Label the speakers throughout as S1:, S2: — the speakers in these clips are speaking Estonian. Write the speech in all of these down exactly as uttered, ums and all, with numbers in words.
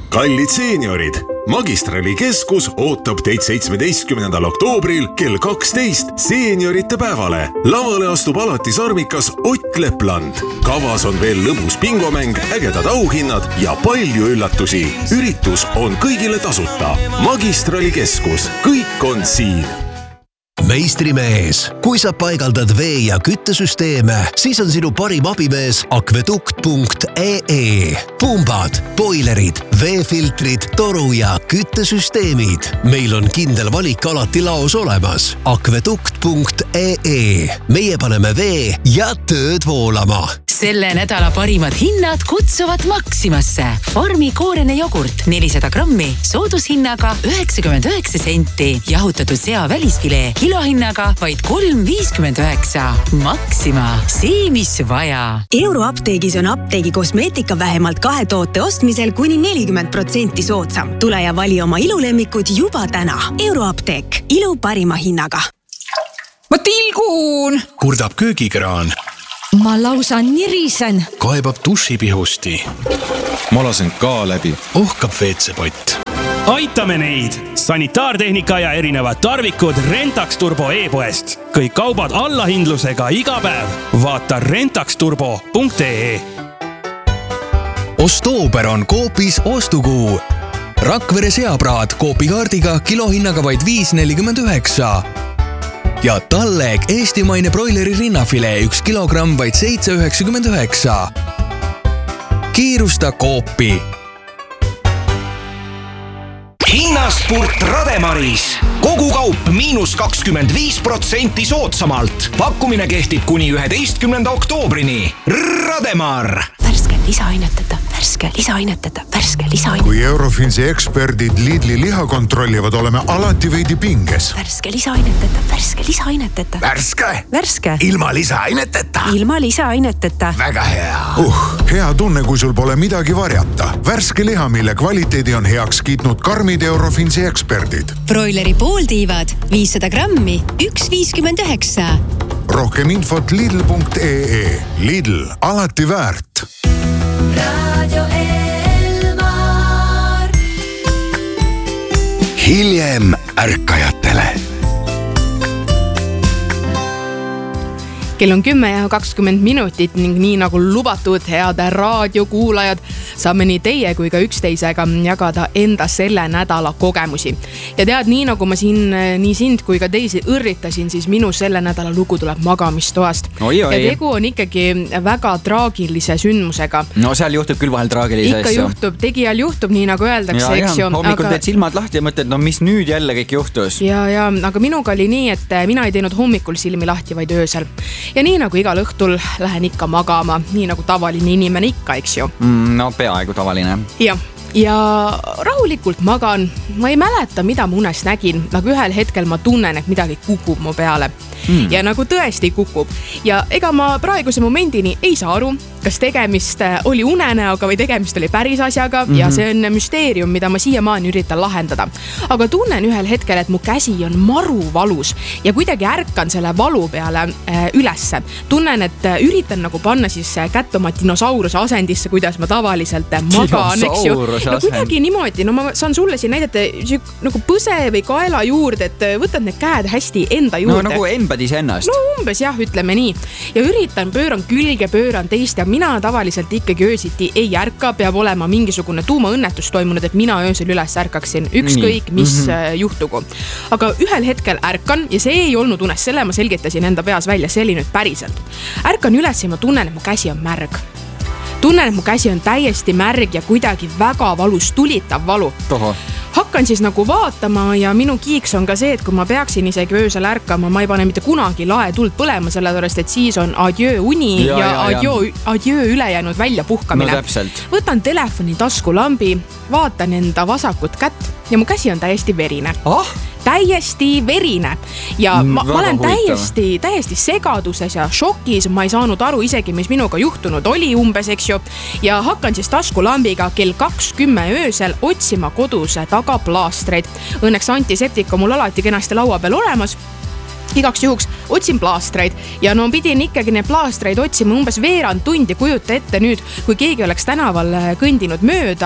S1: Kallid seeniorid, Magistrali keskus ootab teid seitsmeteistkümnendal oktoobril kell kaksteist seeniorite päevale. Lavale astub alati sarmikas Ott Lepland. Kavas on veel lõbus bingomäng, ägedad auhinnad ja palju üllatusi. Üritus on kõigile tasuta. Magistrali keskus, kõik on siin.
S2: Meistrimees, kui sa paigaldad vee- ja küttesüsteeme, siis on sinu parim abimees akvedukt punkt ee. Pumbad, boilerid, veefiltrid, toru- ja küttesüsteemid. Meil on kindel valik alati laos olemas. akvedukt punkt ee. Meie paneme vee ja tööd voolama.
S3: Selle nädala parimad hinnad kutsuvad Maximasse. Farmi koorene jogurt nelisada grammi soodushinnaga üheksakümmend üheksa senti. Jahutatud sea välisfilee kilohinnaga vaid kolm viiskümmend üheksa. Maxima, see mis vaja.
S4: Euroapteegis on apteegi kosmeetika vähemalt kahe toote ostmisel kuni nelikümmend protsenti soodsam. Tule ja vali oma ilulemmikud juba täna. Euroapteek, ilu parima hinnaga.
S5: Ma tilgun!
S6: Kurdab köögikraan.
S5: Ma lausa nirisen.
S6: Kaebab dušipihusti. Ma lasen ka läbi. Ohkab veetsepott.
S7: Aitame neid! Sanitaartehnika ja erinevad tarvikud Rentax Turbo e-poest. Kõik kaubad allahindlusega iga päev. Vaata rentax turbo punkt ee.
S6: Ostoober on Coopis ostukuu. Rakvere seapraad Coopi-kaardiga kilohinnaga vaid viis nelikümmend üheksa. Ja Talleg eestimaine broileri rinnafilee üks kilogramm vaid seitse üheksakümmend üheksa. Kiirusta Coopi.
S8: Hinnaspurt Rademaris. Kogu kaup miinus kakskümmend viis protsenti soodsamalt. Pakkumine kehtib kuni üheteistkümnenda oktoobrini. Rademar.
S4: Värske lisaaineteta, värske lisaaineteta, värske lisaaineteta.
S9: Kui Eurofinsi eksperdid Lidli liha kontrollivad, oleme alati veidi pinges.
S4: Värske lisaaineteta, värske lisaaineteta.
S9: Värske?
S4: Värske.
S9: Ilma lisaaineteta?
S4: Ilma lisaaineteta.
S9: Väga hea. Uh, hea tunne, kui sul pole midagi varjata. Värske liha, mille kvaliteedi on heaks kiitnud karmid Eurofinsi eksperdid.
S4: Broileri pooltiivad viissada grammi, üks viiskümmend üheksa.
S9: Rohkem infot lidl punkt ee. Lidl, alati väärt.
S10: Radio Elmar.
S2: Hiljem ärkajatele.
S5: Kell on kümme ja kakskümmend minutit ning nii nagu lubatud head raadiokuulajad, saame nii teie kui ka üksteisega jagada enda selle nädala kogemusi. Ja tead, nii nagu ma siin nii sind kui ka teisi õrritasin, siis minu selle nädala lugu tuleb magamistoast.
S11: Oi, oi.
S5: Ja tegu on ikkagi väga traagilise sündmusega.
S11: No seal juhtub küll vahel traagilise
S5: Ikka
S11: asju.
S5: juhtub, tegijal juhtub, nii nagu öeldakse,
S11: ja,
S5: eks ju.
S11: Hommikul aga... teed silmad lahti ja mõtled, no mis nüüd jälle kõik juhtus?
S5: Ja, ja, aga minuga oli nii, et mina ei teinud hommikul silmi lahti, vaid öösel. Ja nii nagu igal õhtul lähen ikka magama, nii nagu tavaline inimene ikka, eks ju.
S11: Mm, no peaaegu tavaline.
S5: Ja, ja rahulikult magan. Ma ei mäleta, mida ma unes nägin, nagu ühel hetkel ma tunnen, et midagi kukub mu peale. Mm. Ja nagu tõesti kukub. Ja ega ma praeguse momendini ei saa aru, kas tegemist oli unenäoga või tegemist oli päris asjaga mm-hmm. ja see on müsteerium, mida ma siiamaani üritan lahendada. Aga tunnen ühel hetkel, et mu käsi on maru valus ja kuidagi ärkan selle valu peale äh, ülesse. Tunnen, et üritan nagu panna siis kätt oma dinosauruse asendisse, kuidas ma tavaliselt magaan, eks ju. No kuidagi niimoodi, no ma saan sulle siin näidata nagu põse või kaela juurde, et võtad need käed hästi enda juurde.
S11: No nagu embad ise ennast.
S5: No umbes jah, ütleme nii. Ja üritan, pööran külge, pööran teist ja mina tavaliselt ikkagi öösiti ei ärka, peab olema mingisugune tuumaõnnetus toimunud, et mina öösel üles ärkaksin ükskõik, mis mm-hmm. juhtugu. Aga ühel hetkel ärkan ja see ei olnud unes, selle ma selgitasin enda peas välja, see oli nüüd päriselt. Ärkan üles ja ma tunnen, et mu käsi on märg. Tunnen, et mu käsi on täiesti märg ja kuidagi väga valus, tulitav valu.
S11: Toho.
S5: Hakkan siis nagu vaatama ja minu kiiks on ka see, et kui ma peaksin isegi öösel ärkama, ma ei pane mitte kunagi lae tuld põlema, sellepärast, et siis on adjöö uni ja, ja, ja adjöö, adjöö ülejäänud välja puhkamine.
S11: No täpselt.
S5: Võtan telefoni taskulambi, vaatan enda vasakut kätt ja mu käsi on täiesti verine.
S11: Ah?
S5: Täiesti verine. Ja ma, ma olen
S11: huvitav.
S5: täiesti, täiesti segaduses ja šokis. Ma ei saanud aru isegi, mis minuga juhtunud oli umbes, eks ju. Ja hakkan siis taskulambiga kell kakskümmend öösel otsima kodus taga plaastreid. Õnneks antiseptika mul alati kenasti laua peal olemas. Igaks juhuks otsin plaastreid ja no pidin ikkagi need plaastreid otsima umbes veerand tundi. Kujuta ette nüüd, kui keegi oleks tänaval kõndinud mööda,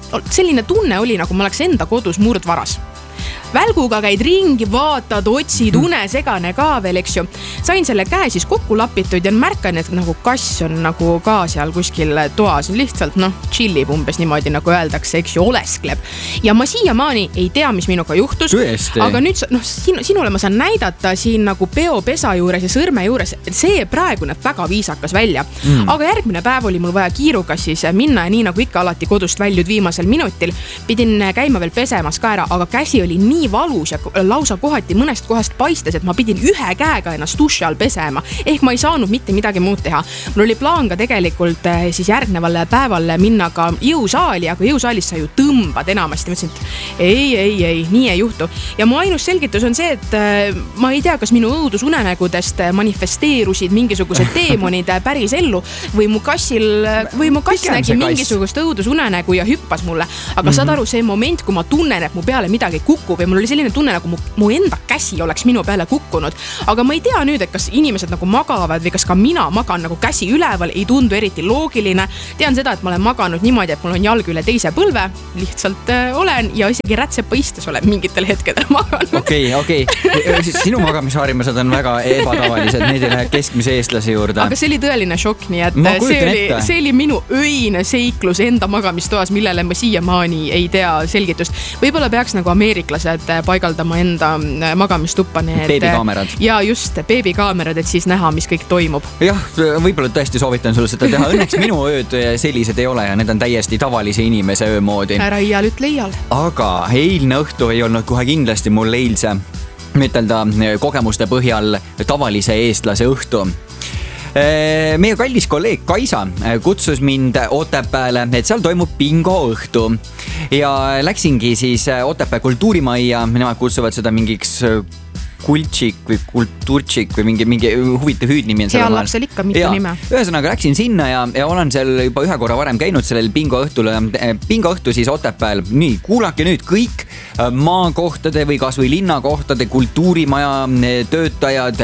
S5: selline tunne oli, nagu ma oleks enda kodus murdvaras. Välguga käid ringi, vaatad, otsid, unesegane ka veel, eks ju. Sain selle käe siis kokku lapitud ja märkan, et nagu kass on nagu ka seal kuskil toas. Lihtsalt noh, chillib umbes niimoodi, nagu öeldakse, eks ju, oleskleb. Ja ma siiamaani ei tea, mis minuga juhtus.
S11: Tõesti.
S5: Aga nüüd noh, sinu, sinule ma saan näidata siin nagu peopesa juures ja sõrme juures. See praegu näeb väga viisakas välja. Mm. Aga järgmine päev oli mul vaja kiiruga siis minna ja nii nagu ikka alati kodust väljud viimasel minutil. Pidin käima veel pesemas ka ära, aga käsi oli nii valus ja lausa kohati mõnest kohast paistes, et ma pidin ühe käega ennast duši all pesema. Ehk ma ei saanud mitte midagi muud teha. Mul oli plaan ka tegelikult siis järgneval päeval minna ka jõusaali, aga jõusaalis sa ju tõmbad enamasti. Ma ütlesin, et ei, ei, ei, nii ei juhtu. Ja mu ainus selgitus on see, et ma ei tea, kas minu õudusunenägudest manifesteerusid mingisugused teemonid päris ellu või mu kassil, või mu kass nägi mingisugust õudusunenägu ja hüppas mulle. Aga mm-hmm. saad aru, see moment, kui ma tunnen, et mu peale midagi kukub ja mul oli selline tunne, nagu mu, mu enda käsi oleks minu peale kukkunud. Aga ma ei tea nüüd, et kas inimesed nagu magavad või kas ka mina magan nagu käsi üleval, ei tundu eriti loogiline. Tean seda, et ma olen maganud niimoodi, et mul on jalg üle teise põlve. Lihtsalt äh, olen ja isegi rätsepa istes olen mingitel hetkedel maganud.
S11: Okei, okay, okei. Okay. Sinu magamisharjumused on väga ebatavalised. Need ei lähe keskmise eestlase juurde.
S5: Aga see oli tõeline šokk, nii et see oli, see oli minu öine seiklus enda magamistoas, millele ma siiamaani ei tea selgitust. Võib-olla peaks nagu ameeriklased paigaldama enda magamistuppa need
S11: beebikaamerad.
S5: Ja just beebikaamerad, et siis näha, mis kõik toimub.
S11: Jah, võib-olla tõesti soovitan sulle seda teha. Õnneks minu ööd sellised ei ole ja need on täiesti tavalise inimese öö moodi.
S5: Ära iial ütle iial.
S11: Aga eilne õhtu ei olnud kohe kindlasti mul eilse ütelda kogemuste põhjal tavalise eestlase õhtu. Meie kallis kolleeg Kaisa kutsus mind Otepääle, et seal toimub bingo õhtu ja läksingi siis Otepää kultuurimajja, nemad kutsuvad seda mingiks kultšik või kultuurtšik või mingi, mingi huvitav hüüdnimi on
S5: seal lapsel ikka mitu ja, nime.
S11: Ühesõnaga läksin sinna ja, ja olen seal juba ühe korra varem käinud sellel bingo õhtul. Bingo õhtu siis Otepääl. Nii, kuulake nüüd kõik maakohtade või kas või linnakohtade kultuurimaja töötajad,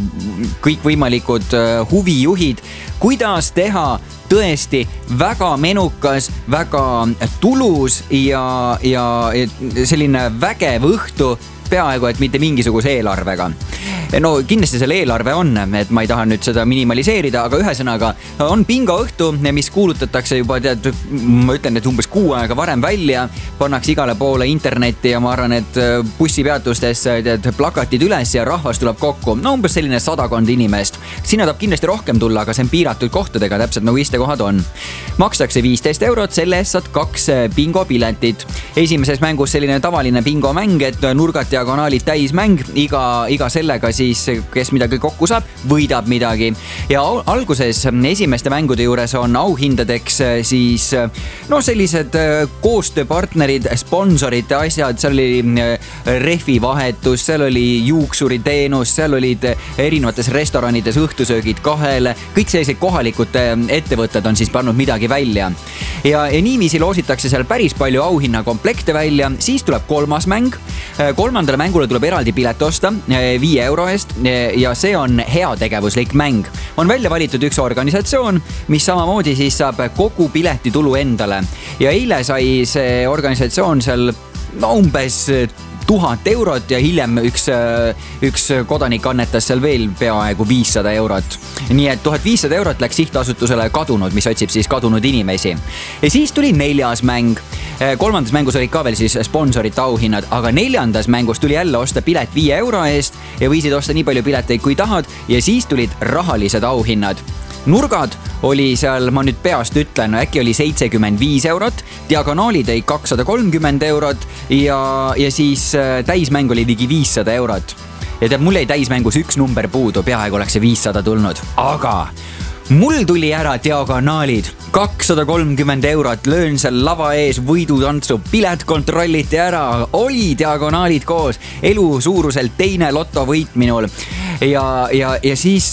S11: kõik võimalikud huvijuhid, kuidas teha tõesti väga menukas, väga tulus ja, ja selline vägev õhtu, peaaegu, et mitte mingisuguse eelarvega. No kindlasti selle eelarve on, et ma ei taha nüüd seda minimaliseerida, aga ühesõnaga on bingo õhtu, mis kuulutatakse juba, tead, ma ütlen, et umbes kuu aega varem välja, pannakse igale poole internetti ja ma arvan, et bussipeatustes tead, plakatid üles ja rahvas tuleb kokku. No umbes selline sadakond inimest. Sinna tahab kindlasti rohkem tulla, aga see on piiratud kohtadega, täpselt nagu istekohad on. Makstakse viisteist eurot, selle eest saad kaks bingo piletit. Esimeses mängus selline tavaline bingo mäng, et nurgat diagonaalid täismäng, iga, iga sellega siis, kes midagi kokku saab, võidab midagi. Ja alguses esimeste mängude juures on auhindadeks siis no sellised koostööpartnerid, sponsorite asjad, seal oli rehvivahetus, seal oli juuksuriteenus, seal olid erinevates restoranides õhtusöögid kahele, kõik sellised kohalikud ettevõtted on siis pannud midagi välja. Ja, ja niiviisi loositakse seal päris palju auhinnakomplekte välja, siis tuleb kolmas mäng, kolmandale mängule tuleb eraldi pilet osta viie euro eest ja see on heategevuslik mäng. On välja valitud üks organisatsioon, mis samamoodi siis saab kogu piletitulu endale. Ja eile sai see organisatsioon seal no, umbes tuhat eurot ja hiljem üks, üks kodanik annetas seal veel peaaegu viissada eurot. Nii et tuhat viissada eurot läks sihtasutusele kadunud, mis otsib siis kadunud inimesi. Ja siis tuli neljas mäng. Kolmandas mängus olid ka veel siis sponsorite auhinnad, aga neljandas mängus tuli jälle osta pilet viie euro eest ja võisid osta nii palju pileteid kui tahad ja siis tulid rahalised auhinnad. Nurgad oli seal, ma nüüd peast ütlen, äkki oli seitsekümmend viis eurot, diagonaalid ei kakssada kolmkümmend eurot ja, ja siis täismäng oli ligi viissada eurot. Ja tead, mul jäi täismängus üks number puudu, peaaegu oleks see viissada tulnud. Aga mul tuli ära diagonaalid, kakssada kolmkümmend eurot, löön seal lava ees võidutantsu, pilet kontrolliti ära, oli diagonaalid koos, elu suuruselt teine lotovõit minul ja, ja, ja siis...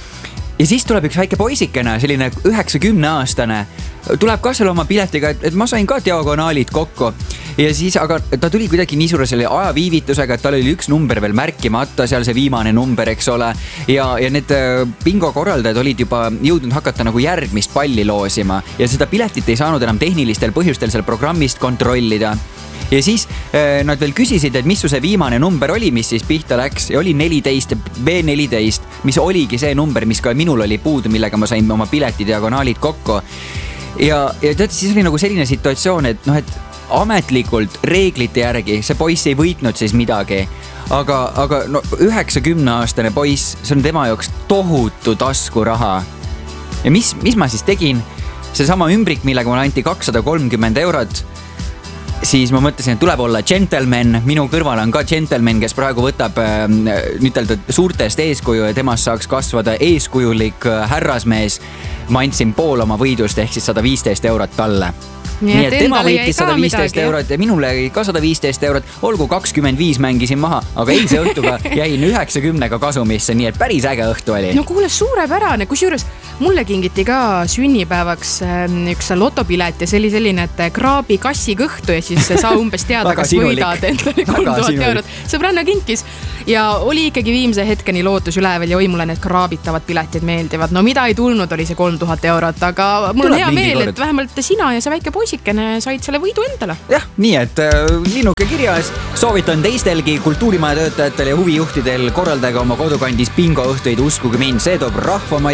S11: Ja siis tuleb üks väike poisikene, selline üheksakümne aastane, tuleb ka seal oma piletiga, et, et ma sain ka diagonaalid kokku. ja siis, aga ta tuli kuidagi nii suure selle ajaviivitusega, et tal oli üks number veel märkimata, seal see viimane number, eks ole. Ja, ja need bingo korraldajad olid juba jõudnud hakata nagu järgmist palli loosima ja seda piletit ei saanud enam tehnilistel põhjustel seal programmist kontrollida. Ja siis äh, nad veel küsisid, et mis su see viimane number oli, mis siis pihta läks ja oli neliteist, B neliteist, mis oligi see number, mis ka minul oli puudu, millega ma sain oma pileti diagonaalid kokku. Ja, ja tead, siis oli nagu selline situatsioon, et noh, et ametlikult reeglite järgi see poiss ei võitnud siis midagi, aga, aga no, üheksakümne aastane poiss, see on tema jaoks tohutu taskuraha. Ja mis, mis ma siis tegin? See sama ümbrik, millega mulle anti kakssada kolmkümmend eurot, siis ma mõtlesin, et tuleb olla gentleman, minu kõrval on ka gentleman, kes praegu võtab äh, ütelda suurtest eeskuju ja temast saaks kasvada eeskujulik äh, härrasmees. Ma andsin pool oma võidust ehk siis sada viisteist eurot talle. Nii, nii et tema võitis sada viisteist eurot ja minule jäi ka sada viisteist eurot, olgu kakskümmend viis mängisin maha, aga eilse õhtuga jäin üheksakümnega kasumisse, nii et päris äge õhtu oli.
S5: No kuule, suurepärane, kusjuures mulle kingiti ka sünnipäevaks üks lotopilet ja see oli selline, et kraabi kassi kõhtu ja siis saa umbes teada, kas võidad endale kolm tuhat eurot. Sõbranna kinkis ja oli ikkagi viimse hetkeni lootus ülevel ja oi, mulle need kraabitavad piletid meeldivad. No mida ei tulnud, oli see kolm tuhat eurot, aga mul on hea meel, et vähemalt sina ja see väike poisikene said selle võidu endale.
S11: Jah, nii et äh, linnuke kirjas. Soovitan teistelgi kultuurimaja töötajatel ja huvijuhtidel korraldage oma kodukandis bingo õhtuid, uskuge mind, see toob rahva